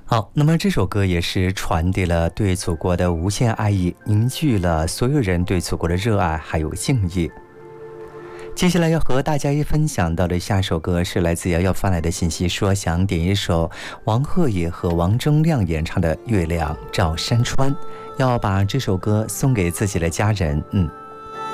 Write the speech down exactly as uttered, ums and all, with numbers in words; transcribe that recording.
好，那么这首歌也是传递了对祖国的无限爱意，凝聚了所有人对祖国的热爱还有敬意。接下来要和大家一分享到的下首歌是来自瑶瑶发来的信息，说想点一首王鹤野和王铮亮演唱的《月亮照山川》，要把这首歌送给自己的家人。嗯，